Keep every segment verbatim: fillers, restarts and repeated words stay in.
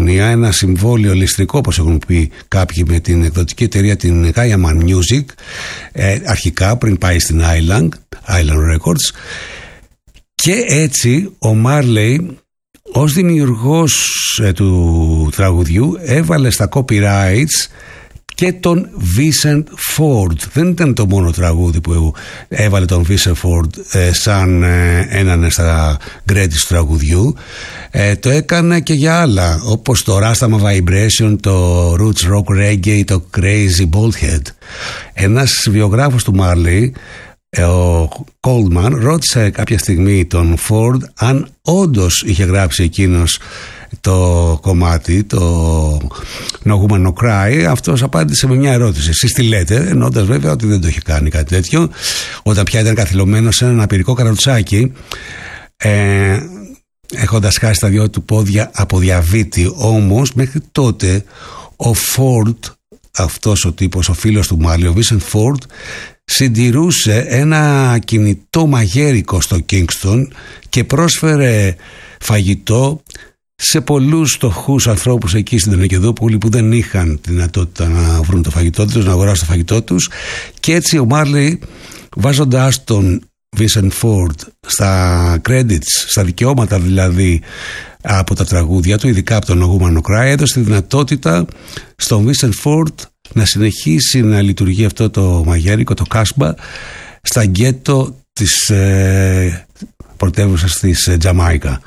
συμφωνία, ένα συμβόλαιο ληστρικό, όπως έχουν πει κάποιοι, με την εκδοτική εταιρεία την Gaiaman Music, ε, αρχικά πριν πάει στην Island, Island Records, και έτσι ο Μάρλεϊ ως δημιουργός ε, του τραγουδιού έβαλε στα copyrights και τον Vincent Ford. Δεν ήταν το μόνο τραγούδι που έβαλε τον Vincent Ford ε, σαν ε, έναν στα credits του τραγουδιού. Ε, το έκανε και για άλλα, όπως το Rastama Vibration, το Roots Rock Reggae, το Crazy Baldhead. Ένας βιογράφος του Marley, ο Coleman, ρώτησε κάποια στιγμή τον Ford αν όντως είχε γράψει εκείνος το κομμάτι, το No Woman No Cry. Αυτός απάντησε με μια ερώτηση: εσείς τι λέτε? Εννοώντας βέβαια ότι δεν το είχε κάνει κάτι τέτοιο, όταν πια ήταν καθυλωμένος σε ένα απειρικό καροτσάκι, ε, έχοντας χάσει τα δυο του πόδια από διαβήτη. Όμως μέχρι τότε ο Ford, αυτός ο τύπος, ο φίλος του Marley, ο Vincent Ford, συντηρούσε ένα κινητό μαγέρικο στο Kingston και πρόσφερε φαγητό σε πολλούς φτωχούς ανθρώπους εκεί στην Τελεκεδούπολη που δεν είχαν τη δυνατότητα να βρουν το φαγητό τους, να αγοράσουν το φαγητό τους. Και έτσι ο Marley, βάζοντας τον Vincent Ford στα credits, στα δικαιώματα δηλαδή από τα τραγούδια του, ειδικά από τον No Woman No Cry, έδωσε τη δυνατότητα στον Vincent Ford να συνεχίσει να λειτουργεί αυτό το μαγέρικο, το κάσμπα, στα γκέτο της ε, πρωτεύουσας της ε, Τζαμάικα.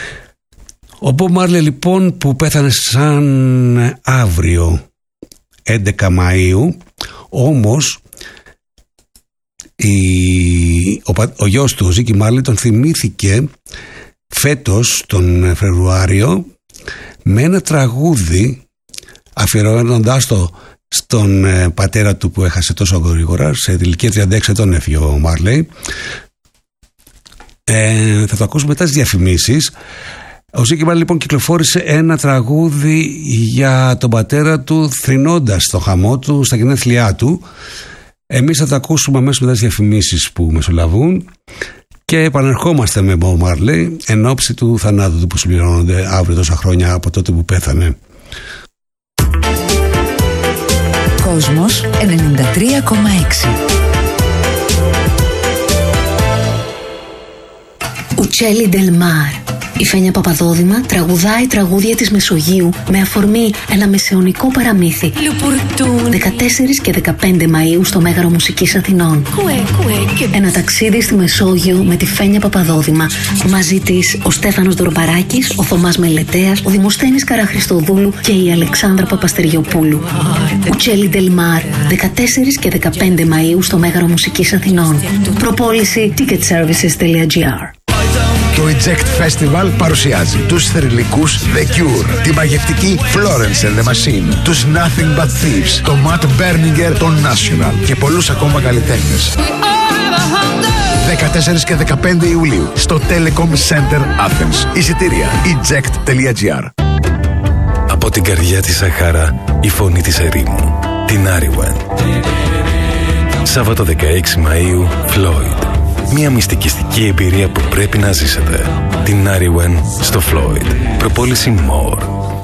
Ο Bob Marley λοιπόν, που πέθανε σαν αύριο έντεκα Μαΐου, όμως η, ο, ο γιος του, ο Ζίκι Marley, τον θυμήθηκε φέτος τον Φεβρουάριο με ένα τραγούδι, αφιερώνοντας το στον ε, πατέρα του που έχασε τόσο γρήγορα. Σε ηλικία τριάντα έξι ετών έφυγε ο Marley. Ε, θα το ακούσουμε μετά τις διαφημίσεις. Ο Ζίκι Marley λοιπόν κυκλοφόρησε ένα τραγούδι για τον πατέρα του, θρηνώντας το χαμό του στα γενέθλιά του. Εμείς θα το ακούσουμε αμέσως μετά τις διαφημίσεις που μεσολαβούν και επανερχόμαστε με Bob Marley εν ώψη του θανάτου του που συμπληρώνονται αύριο τόσα χρόνια από τότε που πέθανε. Κόσμος ενενήντα τρία κόμμα έξι. Uccelli del Mar. Η Φένια Παπαδόδημα τραγουδάει τραγούδια της Μεσογείου με αφορμή ένα μεσαιωνικό παραμύθι. δεκατέσσερις και δεκαπέντε Μαΐου στο Μέγαρο Μουσικής Αθηνών. Ένα ταξίδι στη Μεσόγειο με τη Φένια Παπαδόδημα. Μαζί της ο Στέφανος Δωροπαράκης, ο Θωμάς Μελετέας, ο Δημοσθένης Καραχρηστοδούλου και η Αλεξάνδρα Παπαστεριοπούλου. Uccelli del Mar, δεκατέσσερις και δεκαπέντε Μαΐου στο Μέγαρο Μουσικής Αθηνών. Προπόληση ticket services τελεία τζι άρ. Το Eject Festival παρουσιάζει τους θρυλικούς The Cure, τη μαγευτική Florence and the Machine, τους Nothing But Thieves, το Matt Berninger, το National και πολλούς ακόμα καλλιτέχνες. δεκατέσσερις και δεκαπέντε Ιουλίου στο Telecom Center Athens. Εισιτήρια eject τελεία τζι άρ. Από την καρδιά της Σαχάρα, η φωνή της ερήμου, την Άριουεν. Σάββατο δεκαέξι Μαΐου, Floyd. Μια μυστικιστική εμπειρία που πρέπει να ζήσετε. Την Άριουεν στο Floyd. Προπόληση More.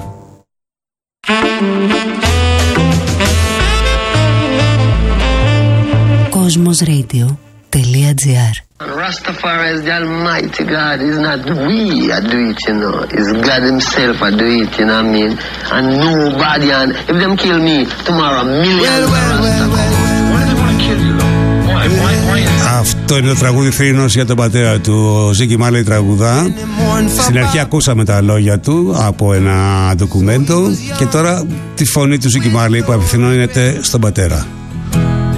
Κοσμοσradio τελεία τζι άρ. Rastafari is the Almighty God. It's not we that do it, you know. It's God Himself that do it, you know what I mean? And nobody, and if them kill me tomorrow, millions of Rastafari. Αυτό είναι το τραγούδι Θρήνος για τον πατέρα του. Ο Ζίκι Marley τραγουδά. Στην αρχή ακούσαμε τα λόγια του από ένα ντοκουμέντο και τώρα τη φωνή του Ζίκι Marley που απευθυνώνεται στον πατέρα.